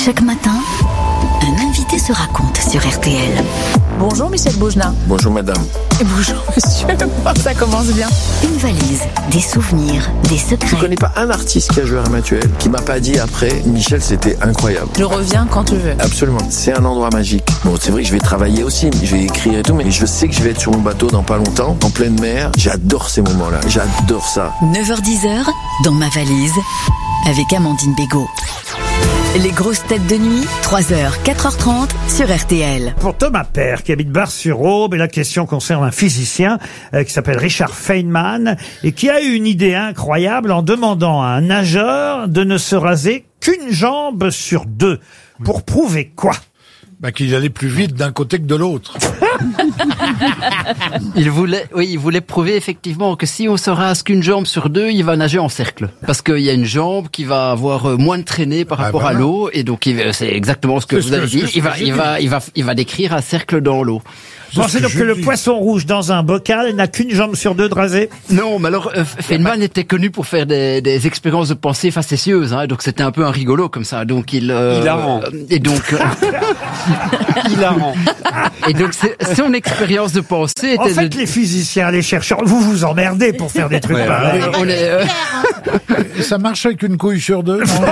Chaque matin, un invité se raconte sur RTL. Bonjour Michel Bougenat. Bonjour madame. Et bonjour monsieur, ça commence bien. Une valise, des souvenirs, des secrets. Je connais pas un artiste qui a joué à Ramatuel qui m'a pas dit après, Michel, c'était incroyable. Je reviens quand tu veux. Absolument, c'est un endroit magique. Bon, c'est vrai que je vais travailler aussi, je vais écrire et tout, mais je sais que je vais être sur mon bateau dans pas longtemps, en pleine mer. J'adore ces moments-là, j'adore ça. 9h-10h, dans ma valise, avec Amandine Bégaud. Les grosses têtes de nuit, 3h, 4h30 sur RTL. Pour Thomas Père, qui habite Bar-sur-Aube, et la question concerne un physicien qui s'appelle Richard Feynman et qui a eu une idée incroyable en demandant à un nageur de ne se raser qu'une jambe sur deux. Pour prouver quoi ? Qu'il allait plus vite d'un côté que de l'autre. Il voulait prouver effectivement que si on se rase qu'une jambe sur deux, il va nager en cercle. Parce qu'il y a une jambe qui va avoir moins de traînée par rapport à l'eau, et donc c'est exactement ce que vous avez dit. Il va décrire un cercle dans l'eau. Pensez donc que le poisson rouge dans un bocal n'a qu'une jambe sur deux de rasé ? Non, mais alors Feynman était connu pour faire des expériences de pensée facétieuses, hein, donc c'était un peu un rigolo comme ça. Donc hilarant. Et donc hilarant. Et donc son expérience de pensée était en fait, les physiciens, les chercheurs, vous vous emmerdez pour faire des trucs pareils. Ça marche avec une couille sur deux, non?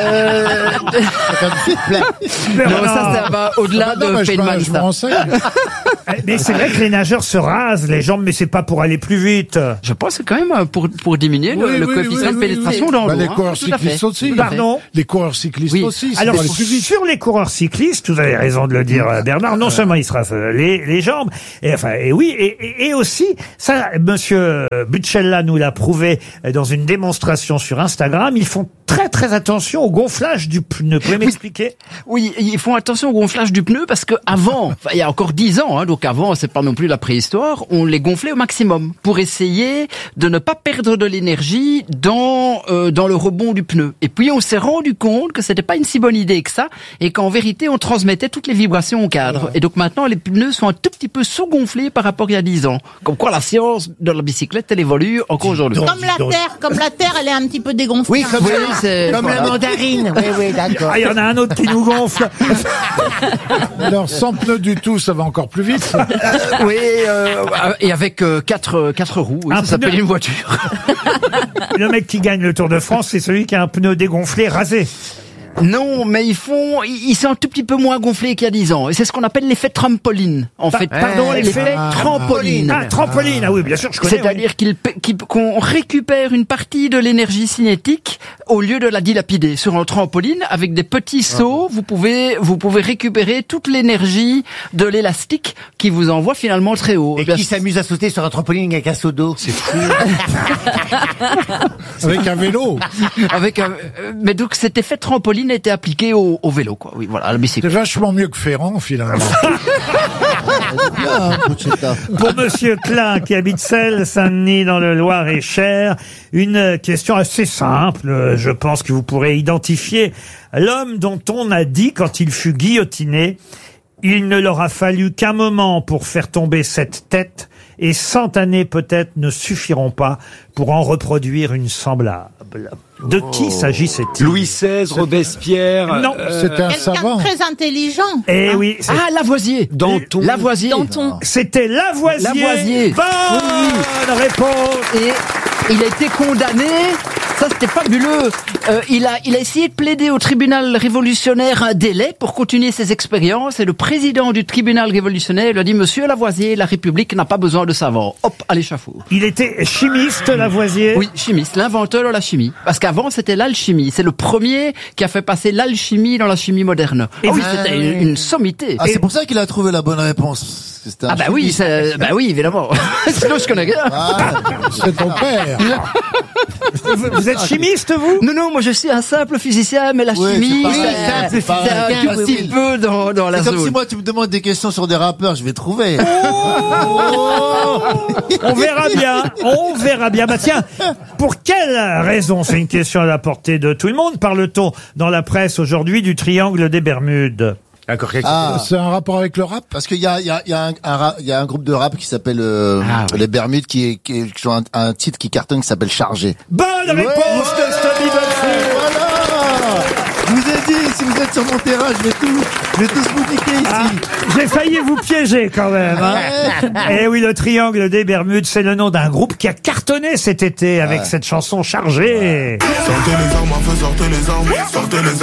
Non, ça va au-delà de Feynman. Je me renseigne. Mais c'est vrai que les nageurs se rasent les jambes, mais c'est pas pour aller plus vite. Je pense que quand même pour diminuer le coefficient de pénétration dans l'eau. Les coureurs cyclistes aussi. Pardon ? Les coureurs cyclistes aussi. Alors, sur les coureurs cyclistes, vous avez raison de le dire, Bernard, non seulement ils se rasent les jambes, et aussi, ça, monsieur Butchella nous l'a prouvé dans une démonstration sur Instagram, ils font très très attention au gonflage du pneu. Vous pouvez m'expliquer ? Oui, ils font attention au gonflage du pneu parce que avant, il y a encore 10 ans, hein, donc avant, c'est pas non plus la préhistoire, on les gonflait au maximum pour essayer de ne pas perdre de l'énergie dans le rebond du pneu. Et puis on s'est rendu compte que c'était pas une si bonne idée que ça, et qu'en vérité on transmettait toutes les vibrations au cadre. Et donc maintenant les pneus sont un tout petit peu sous-gonflés par rapport à il y a 10 ans. Comme quoi la science de la bicyclette elle évolue encore aujourd'hui. Comme la Terre, elle est un petit peu dégonflée. Oui, comme la mandarine. Oui, d'accord. Ah, il y en a un autre qui nous gonfle. Alors, sans pneus du tout, ça va encore plus vite. Oui, et avec quatre roues, oui, ça s'appelle une voiture. Le mec qui gagne le Tour de France, c'est celui qui a un pneu dégonflé, rasé. Non, mais ils sont un tout petit peu moins gonflés qu'il y a 10 ans. Et c'est ce qu'on appelle l'effet trampoline. Pardon, l'effet trampoline. Ah, trampoline. Ah oui, bien sûr, je connais. C'est-à-dire qu'on récupère une partie de l'énergie cinétique au lieu de la dilapider. Sur un trampoline, avec des petits sauts, vous pouvez récupérer toute l'énergie de l'élastique qui vous envoie finalement très haut. Et qui s'amuse à sauter sur un trampoline avec un seau d'eau. C'est fou. Avec un vélo. Mais donc cet effet trampoline a été appliqué au vélo, quoi. Oui, voilà, à la bicyclette. C'est vachement mieux que Ferrand, finalement. Pour monsieur Klein, qui habite Celles, Saint-Denis, dans le Loir-et-Cher, une question assez simple, je pense que vous pourrez identifier. L'homme dont on a dit, quand il fut guillotiné, il ne leur a fallu qu'un moment pour faire tomber cette tête, et 100 années peut-être ne suffiront pas pour en reproduire une semblable. De qui s'agissait-il ? Louis XVI, Robespierre. Non, c'était un savant. Très intelligent. Eh oui. Lavoisier. Danton. Lavoisier. C'était Lavoisier. Lavoisier. Bonne réponse. Et il a été condamné. Ça, c'était fabuleux. Il a essayé de plaider au tribunal révolutionnaire un délai pour continuer ses expériences, et le président du tribunal révolutionnaire lui a dit: Monsieur Lavoisier, la République n'a pas besoin de savants. Hop, à l'échafaud. Il était chimiste, Lavoisier. Oui, chimiste, l'inventeur de la chimie. Parce qu'avant, c'était l'alchimie. C'est le premier qui a fait passer l'alchimie dans la chimie moderne. Et c'était une sommité. Ah, c'est pour ça qu'il a trouvé la bonne réponse. Oui, évidemment. Sinon, je connais rien. C'est ton père. Vous êtes chimiste, vous ? Non, moi je suis un simple physicien, mais la chimie, c'est un tout petit peu dans la zone. C'est comme si moi tu me demandes des questions sur des rappeurs, je vais trouver. On verra bien. Bah tiens, pour quelle raison, c'est une question à la portée de tout le monde, parle-t-on dans la presse aujourd'hui du triangle des Bermudes ? C'est un rapport avec le rap? Parce qu'il y a un groupe de rap qui s'appelle les Bermudes qui ont un titre qui cartonne qui s'appelle Chargé. Bonne réponse de Stony Buffy. Voilà. Je vous ai dit, si vous êtes mettre sur mon terrain, je vais tous vous niquer ici. Ah, j'ai failli vous piéger quand même. Hein. Et oui, le Triangle des Bermudes, c'est le nom d'un groupe qui a cartonné cet été avec cette chanson chargée. Sortez les armes, sortez les armes, sortez les